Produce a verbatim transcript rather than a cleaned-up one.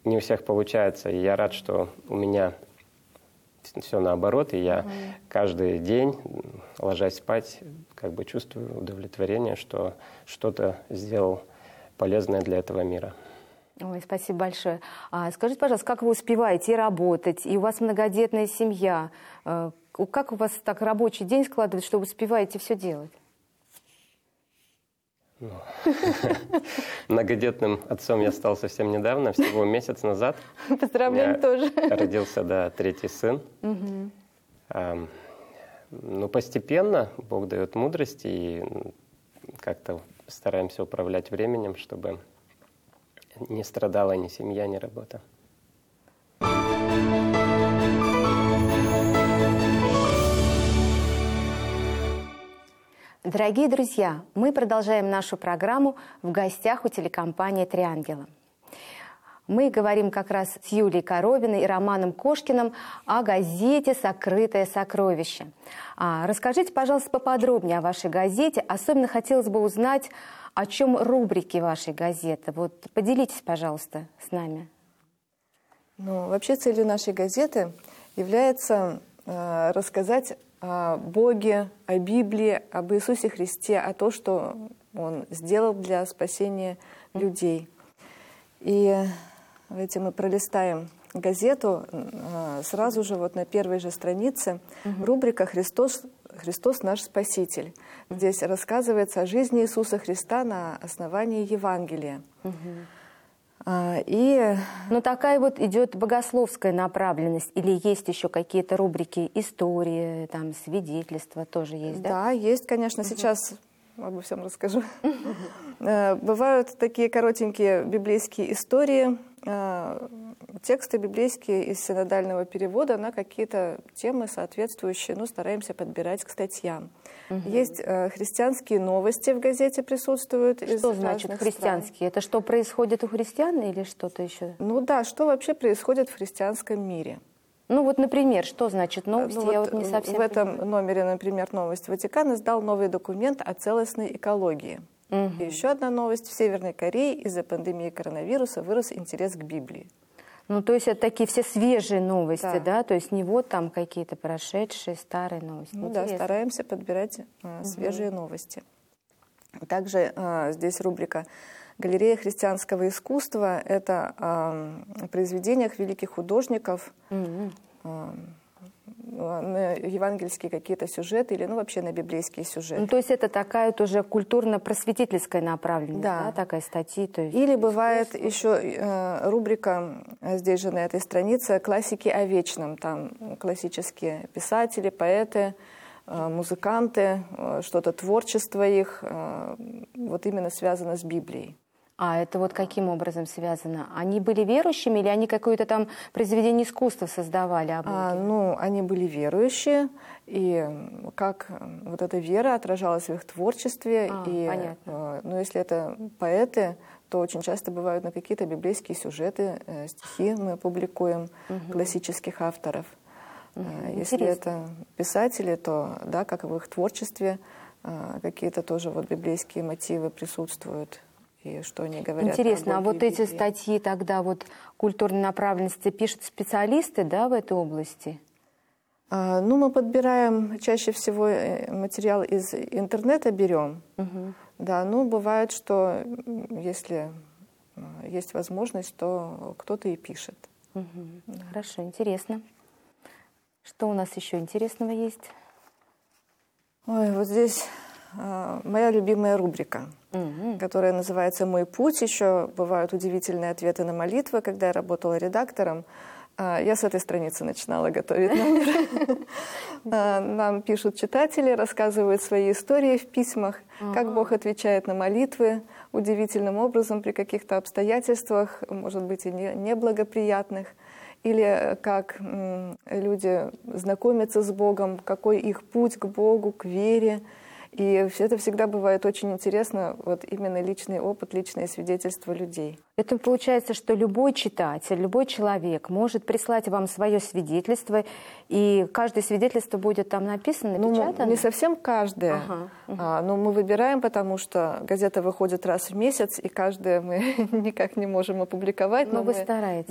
не у всех получается. И я рад, что у меня все наоборот, и я угу. каждый день, ложась спать, как бы чувствую удовлетворение, что что-то сделал полезное для этого мира. Ой, спасибо большое. А скажите, пожалуйста, как вы успеваете и работать, и у вас многодетная семья? Как у вас так рабочий день складывается, что вы успеваете все делать? Ну, многодетным отцом я стал совсем недавно, всего месяц назад. Поздравляем тоже. Родился, да, третий сын. Угу. А, ну, постепенно Бог дает мудрость, и как-то стараемся управлять временем, чтобы не страдала ни семья, ни работа. Дорогие друзья, мы продолжаем нашу программу «В гостях у телекомпании «Три ангела». Мы говорим как раз с Юлией Коровиной и Романом Кошкиным о газете «Сокрытое сокровище». А, расскажите, пожалуйста, поподробнее о вашей газете. Особенно хотелось бы узнать, о чем рубрики вашей газеты. Вот поделитесь, пожалуйста, с нами. Ну, вообще целью нашей газеты является э, рассказать о Боге, о Библии, об Иисусе Христе, о том, что Он сделал для спасения людей. И давайте мы пролистаем газету. Сразу же вот на первой же странице угу. рубрика «Христос, Христос наш Спаситель». Здесь рассказывается о жизни Иисуса Христа на основании Евангелия. Угу. И... Но такая вот идет богословская направленность, или есть еще какие-то рубрики истории, там, свидетельства тоже есть, да? Да, есть, конечно. Угу. Сейчас обо всем расскажу. Бывают такие коротенькие библейские истории, тексты библейские из синодального перевода на какие-то темы соответствующие, ну, стараемся подбирать к статьям. Угу. Есть э, христианские новости в газете присутствуют. Что значит христианские? Стран. Это что происходит у христиан или что-то еще? Ну да, что вообще происходит в христианском мире. Ну вот, например, что значит новости? Ну, Я вот вот не совсем в этом понимаю. номере, например, «Новость Ватикан» издал новый документ о целостной экологии. Угу. И еще одна новость. В Северной Корее из-за пандемии коронавируса вырос интерес к Библии. Ну, то есть это такие все свежие новости, да? Да. То есть не вот там какие-то прошедшие старые новости. Ну Интересно. да, стараемся подбирать а, свежие угу. новости. Также а, здесь рубрика «Галерея христианского искусства». Это а, о произведениях великих художников, угу. а, на евангельские какие-то сюжеты или ну, вообще на библейские сюжеты. Ну, то есть это такая тоже культурно-просветительская направленность, да. да, такая статья. То есть или бывает еще э, рубрика, здесь же на этой странице, «Классики о вечном». Там классические писатели, поэты, э, музыканты, э, что-то творчество их, э, вот именно связано с Библией. А это вот каким образом связано? Они были верующими или они какое-то там произведение искусства создавали? А, ну, они были верующие, и как вот эта вера отражалась в их творчестве. А, и, понятно. Ну, если это поэты, то очень часто бывают на какие-то библейские сюжеты, стихи мы публикуем угу. классических авторов. Угу. Если Интересно. Это писатели, то, да, как в их творчестве, какие-то тоже вот библейские мотивы присутствуют. И что они говорят. Интересно, а вот эти статьи тогда вот культурной направленности пишут специалисты, да, в этой области? А, ну, мы подбираем чаще всего материал из интернета берем. Угу. Да, ну, бывает, что если есть возможность, то кто-то и пишет. Угу. Хорошо, интересно. Что у нас еще интересного есть? Ой, вот здесь моя любимая рубрика, угу. которая называется «Мой путь». Еще бывают удивительные ответы на молитвы. Когда я работала редактором, я с этой страницы начинала готовить номер. Нам пишут читатели, рассказывают свои истории в письмах, как Бог отвечает на молитвы удивительным образом при каких-то обстоятельствах, может быть, и неблагоприятных. Или как люди знакомятся с Богом, какой их путь к Богу, к вере. И это всегда бывает очень интересно, вот именно личный опыт, личное свидетельство людей. Это получается, что любой читатель, любой человек может прислать вам свое свидетельство, и каждое свидетельство будет там написано, напечатано? Ну, не совсем каждое, ага, угу. а, но мы выбираем, потому что газета выходит раз в месяц, и каждое мы никак не можем опубликовать. Но, но вы мы... стараетесь.